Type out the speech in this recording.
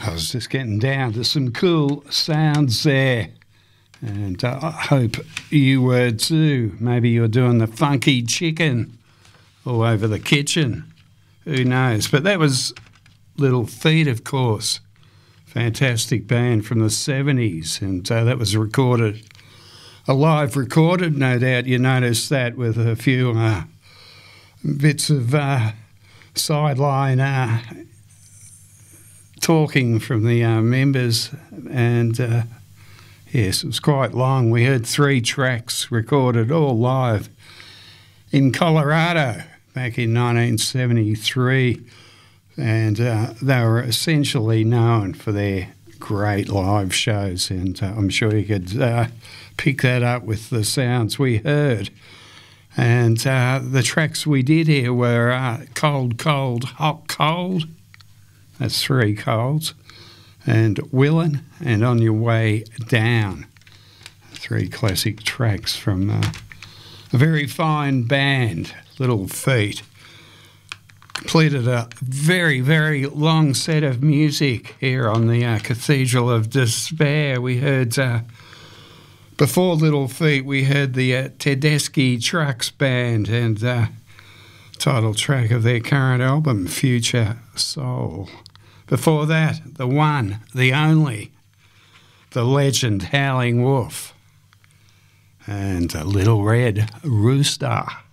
I was just getting down to some cool sounds there, and I hope you were too. Maybe you're doing the funky chicken all over the kitchen. Who knows? But that was Little Feat, of course. Fantastic band from the 70s, and that was recorded, a live recorded, no doubt you noticed that, with a few bits of sideline talking from the members, and yes, it was quite long. We heard 3 tracks recorded all live in Colorado back in 1973, and they were essentially known for their great live shows, and I'm sure you could pick that up with the sounds we heard. And the tracks we did here were Cold, Cold, Hot, Cold. That's 3 colds. And Willin' and On Your Way Down. 3 classic tracks from a very fine band, Little Feat. Completed a very, very long set of music here on the Cathedral of Despair. We heard, before Little Feat, we heard the Tedeschi Trucks Band, and title track of their current album, Future Soul. Before that, the one, the only, the legend Howling Wolf, and a Little Red Rooster.